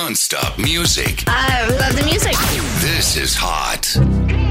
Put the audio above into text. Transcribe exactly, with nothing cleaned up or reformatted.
Non-stop music. I love the music. This is hot.